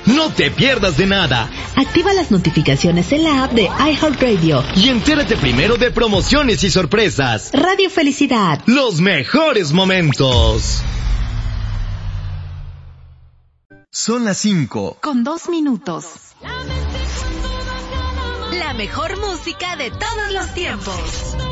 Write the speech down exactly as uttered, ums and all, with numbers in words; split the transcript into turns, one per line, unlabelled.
No te pierdas de nada.
Activa las notificaciones en la app de iHeartRadio
y entérate primero de promociones y sorpresas.
Radio Felicidad.
Los mejores momentos. Son las cinco.
Con dos minutos. La mejor música de todos los tiempos.